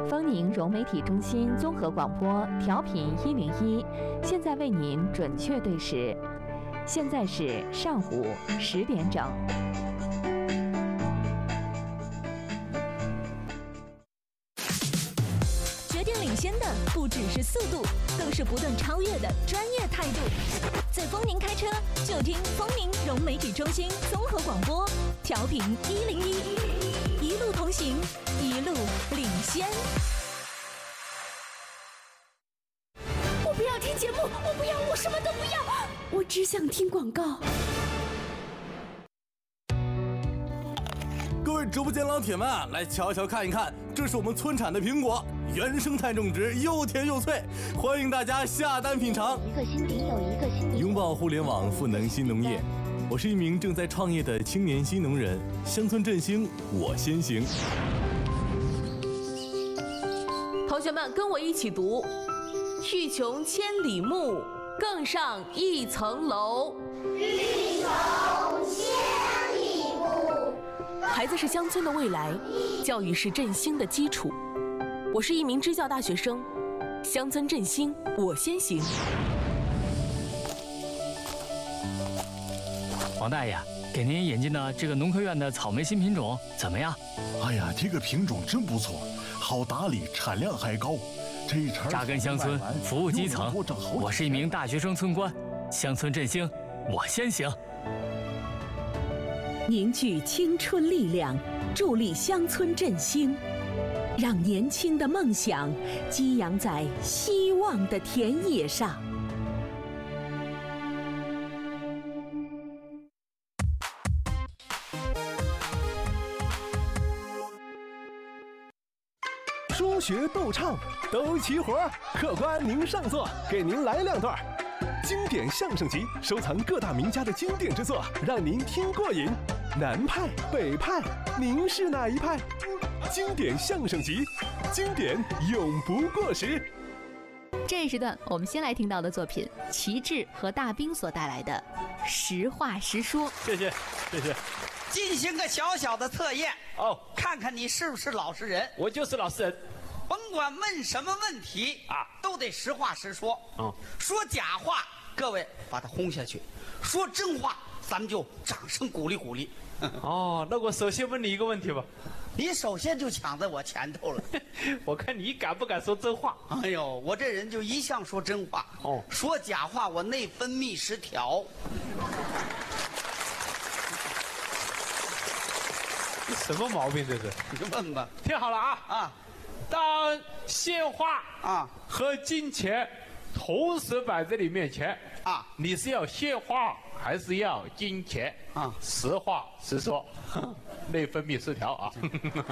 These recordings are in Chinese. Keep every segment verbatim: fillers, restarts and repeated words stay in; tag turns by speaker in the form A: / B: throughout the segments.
A: 丰宁融媒体中心综合广播调频一零一，现在为您准确对时，现在是上午十点整。
B: 决定领先的不只是速度，更是不断超越的专业态度。在丰宁开车，就听丰宁融媒体中心综合广播调频一零一，一路同行，一路领先。
C: 我不要听节目，我不要，我什么都不要，我只想听广告。
D: 各位直播间老铁们，来瞧瞧看一看，这是我们村产的苹果，原生态种植，又甜又脆，欢迎大家下单品尝。
E: 一个心底有一个心底。
D: 拥抱互联网，赋能新农业。我是一名正在创业的青年新农人，乡村振兴，我先行。
F: 同学们，跟我一起读：欲穷千里目，更上一层楼。
E: 欲穷千里目。
F: 孩子是乡村的未来，教育是振兴的基础。我是一名支教大学生，乡村振兴，我先行。
G: 王大爷，给您引进的这个农科院的草莓新品种怎么样？
H: 哎呀，这个品种真不错，好打理，产量还高。这一茬
G: 扎根乡村，服务基层。我是一名大学生村官，乡村振兴，我先行。
I: 凝聚青春力量，助力乡村振兴，让年轻的梦想激扬在希望的田野上。
J: 说学逗唱都齐活，客官您上座，给您来两段。经典相声集，收藏各大名家的经典之作，让您听过瘾。南派、北派，您是哪一派？经典相声集，经典永不过时。
K: 这一时段，我们先来听到的作品，齐志和大兵所带来的《实话实说》。
L: 谢谢，谢谢。
M: 进行个小小的测验哦，看看你是不是老实人。
L: 我就是老实人。
M: 甭管问什么问题啊，都得实话实说。嗯，说假话，各位把他轰下去；说真话，咱们就掌声鼓励鼓励。
L: 哦，那我首先问你一个问题吧。
M: 你首先就抢在我前头了。
L: 我看你敢不敢说真话？
M: 哎呦，我这人就一向说真话。哦，说假话我内分泌失调。
L: 什么毛病这是？
M: 你问吧。
L: 听好了啊啊！当鲜花啊和金钱同时摆在你面前啊，你是要鲜花还是要金钱啊？实话实说，内分泌失调啊。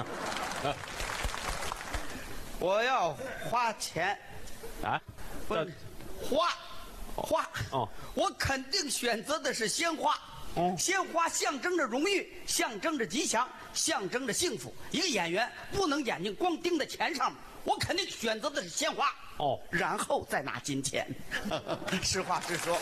M: 我要花钱啊，不是花花哦，我肯定选择的是鲜花。哦，鲜花象征着荣誉，象征着吉祥，象征着幸福。一个演员不能眼睛光盯在钱上面，我肯定选择的是鲜花。哦，然后再拿金钱。实话实说。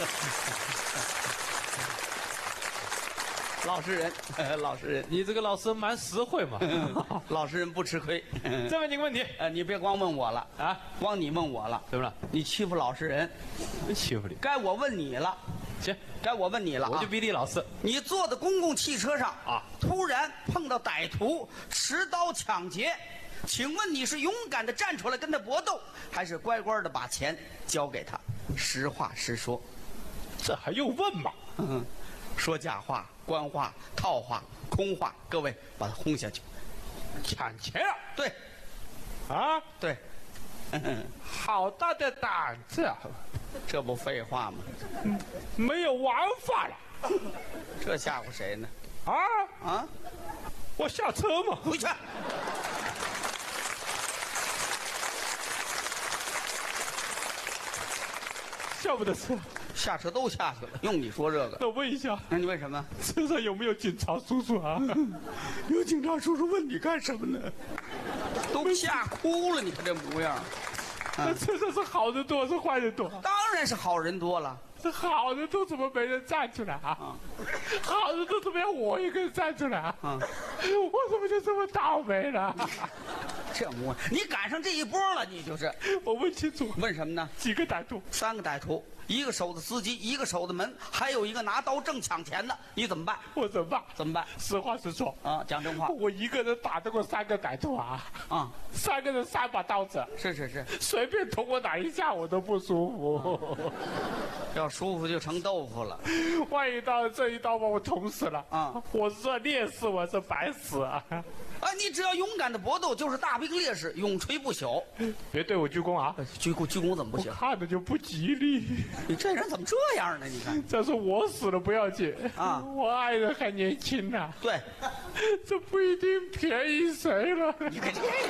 M: 老实人，老实人，
L: 你这个老师蛮实惠嘛。
M: 老实人不吃亏。
L: 再问你个问题，
M: 呃，你别光问我了啊，光你问我了，
L: 怎么了？
M: 你欺负老实人，
L: 欺负你？
M: 该我问你了。
L: 行，
M: 该我问你了、啊，
L: 我就比你老实。
M: 你坐在公共汽车上啊，突然碰到歹徒持刀抢劫，请问你是勇敢的站出来跟他搏斗，还是乖乖的把钱交给他？实话实说。
L: 这还用问吗？
M: 嗯，说假话、官话、套话、空话，各位把他轰下去。
L: 抢钱啊？
M: 对。
L: 啊？
M: 对。
L: 好大的胆子啊！
M: 这不废话吗？
L: 嗯，没有玩法了。
M: 这吓唬谁呢？
L: 啊
M: 啊！
L: 我下车嘛。
M: 回去。
L: 下不得车。
M: 下车都下去了，用你说这个？
L: 那问一下，
M: 那你问什么？
L: 车上有没有警察叔叔啊？有警察叔叔问你干什么呢？
M: 都吓哭了，你看这模样。
L: 那车上是好人多是坏人多？
M: 当然是好人多了。
L: 这好人都怎么没人站出来啊？啊好人都怎么样我一个人站出来啊？啊我怎么就这么倒霉了？
M: 这模样，你赶上这一波了，你就是。
L: 我问清楚，
M: 问什么呢？
L: 几个歹徒？
M: 三个歹徒，一个守着司机，一个守着门，还有一个拿刀正抢钱的，你怎么办？
L: 我怎么办？
M: 怎么办？
L: 实话实说
M: 啊，讲真话。
L: 我一个人打得过三个歹徒啊！啊，三个人三把刀子，
M: 是是是，
L: 随便捅我哪一下我都不舒服。
M: 要舒服就成豆腐了。
L: 万一到这一刀把我捅死了啊！我是算烈士，我是白死啊！
M: 啊，你只要勇敢的搏斗，就是大兵烈士，永垂不朽。
L: 别对我鞠躬啊！
M: 鞠躬鞠躬怎么不行？
L: 我看着就不吉利。
M: 你这人怎么这样呢？你看，
L: 再说我死了不要紧啊，我爱人还年轻呢。
M: 对，
L: 这不一定便宜谁了。
M: 你看这人，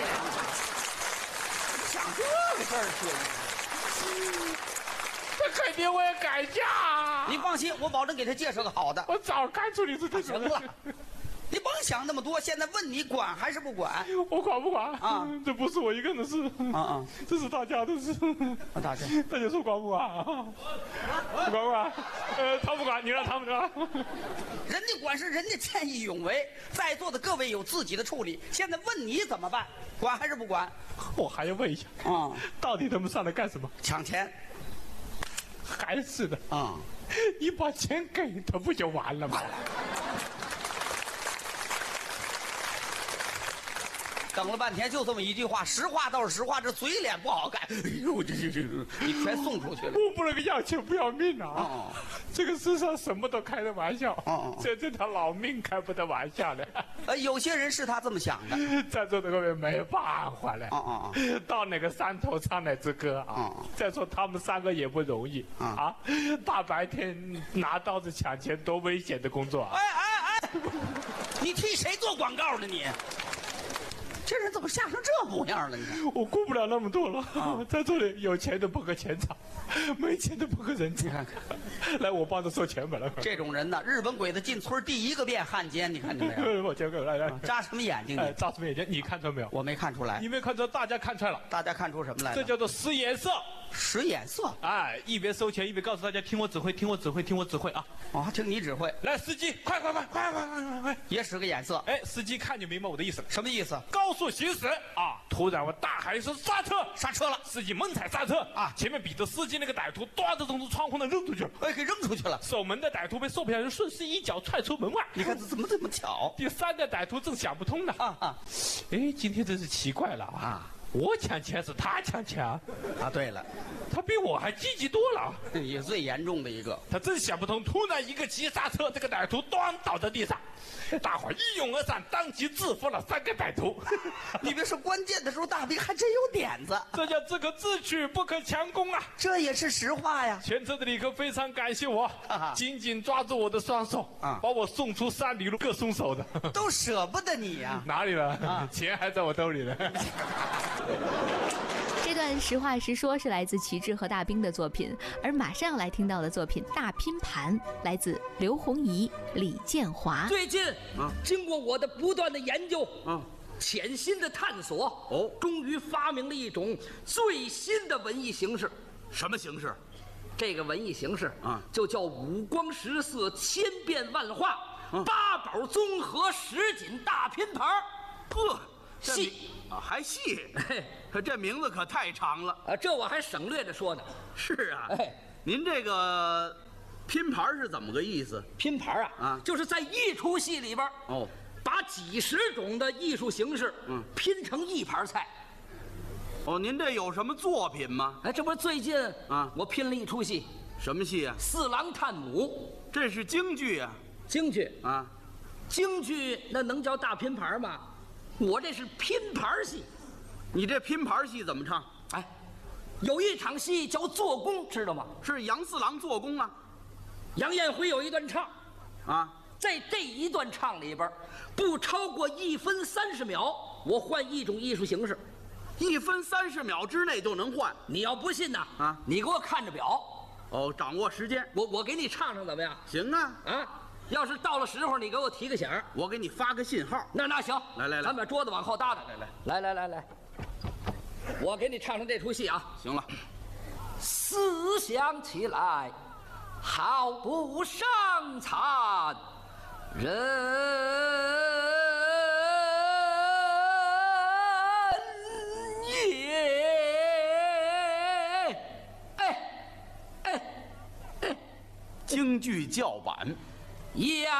M: 想这个事儿去了。
L: 他肯定会改嫁。
M: 你放心，我保证给他介绍个好的。
L: 我早看出你是这
M: 种人了。你甭想那么多，现在问你管还是不管？
L: 我管不管啊？这不是我一个人的事啊啊，这是大家的事。
M: 大家，
L: 大家说管不管啊？管不管？呃，他不管，你让他们管。
M: 人家管是人家见义勇为，在座的各位有自己的处理。现在问你怎么办？管还是不管？
L: 我还要问一下啊，到底他们上来干什么？
M: 抢钱。
L: 还是的啊，你把钱给他不就完了吗？
M: 等了半天，就这么一句话，实话倒是实话，这嘴脸不好看。哎呦，这这这，你全送出去了。
L: 我不能要钱不要命啊！哦、这个世上什么都开得玩笑，哦、这这条老命开不得玩笑的。
M: 呃，有些人是他这么想的，
L: 在座的各位没办法了。哦哦到哪个山头唱哪支歌啊？哦、再说他们三个也不容易、哦、啊，大白天拿刀子抢钱，多危险的工作啊！
M: 哎哎哎，你替谁做广告呢你？这人怎么吓成这模样了？你看，
L: 我顾不了那么多了。啊、在这里有钱的捧个钱场，没钱的捧个人场。你看看，来，我帮着收钱吧。来，
M: 这种人呢，日本鬼子进村第一个变汉奸，你看见没有？
L: 我见过，来来，
M: 扎什么眼睛？
L: 哎，扎什么眼睛？你看出没有？
M: 我没看出来。
L: 你没看出，大家看出来了。
M: 大家看出什么来了？
L: 这叫做使眼色。
M: 使眼色。
L: 哎，一边收钱一边告诉大家听我指挥，听我指挥，听我指挥啊！
M: 啊，听你指挥。
L: 来，司机，快快快快快快快快！
M: 也使个眼色。
L: 哎，司机看就明白我的意思了。
M: 什么意思？
L: 高速行驶。啊！突然我大喊一声刹车，
M: 刹车了！
L: 司机猛踩刹车啊！前面比着司机那个歹徒端着从窗户那扔出去了，
M: 哎，给扔出去了。
L: 守门的歹徒被售票员顺势一脚踹出门外。
M: 你看这怎么这么巧？
L: 第三个歹徒正想不通呢。啊啊！哎，今天真是奇怪了啊！我抢钱是他抢钱啊！
M: 啊，对了，
L: 他比我还积极多了，
M: 也最严重的一个。
L: 他真想不通，突然一个急刹车，这个歹徒咣倒在地上。大伙一拥而上，当即制服了三个歹徒。
M: 你别说，关键的时候大兵还真有点子。
L: 这叫只可自取，不可强攻啊！
M: 这也是实话呀。
L: 全车的旅客非常感谢我，紧紧抓住我的双手，啊，把我送出三里路，各松手的，
M: 都舍不得你呀。
L: 哪里了？啊、钱还在我兜里呢。
K: 这段实话实说是来自旗帜和大兵的作品，而马上要来听到的作品《大拼盘》来自刘洪怡、李建华。
N: 最近啊，经过我的不断的研究啊，潜心的探索，哦，终于发明了一种最新的文艺形式。
O: 什么形式？
N: 这个文艺形式啊，就叫五光十色、千变万化、嗯、八宝综合什锦大拼盘。
O: 呵，戏啊，还戏？这名字可太长了
N: 啊！这我还省略着说呢。
O: 是啊，哎，您这个拼盘是怎么个意思？
N: 拼盘啊，啊，就是在一出戏里边哦，把几十种的艺术形式嗯拼成一盘菜。
O: 哦，您这有什么作品吗？
N: 哎，这不是最近啊，我拼了一出戏。
O: 什么戏啊？
N: 四郎探母。
O: 这是京剧啊？
N: 京剧啊，京剧那能叫大拼盘吗？我这是拼盘戏。
O: 你这拼盘戏怎么唱？
N: 哎，有一场戏叫做工，知道吗？
O: 是杨四郎做工啊。
N: 杨艳辉有一段唱，
O: 啊，
N: 在这一段唱里边，不超过一分三十秒，我换一种艺术形式，
O: 一分三十秒之内就能换。
N: 你要不信呢，啊，你给我看着表，
O: 哦，掌握时间。
N: 我我给你唱唱怎么样？
O: 行啊，
N: 啊。要是到了时候，你给我提个醒，
O: 我给你发个信号。
N: 那那行，
O: 来来来，
N: 咱把桌子往后搭搭，来来来来来来，我给你唱唱这出戏啊。
O: 行了。
N: 思想起来，好不伤残，人
O: 京剧叫板。
N: 呀。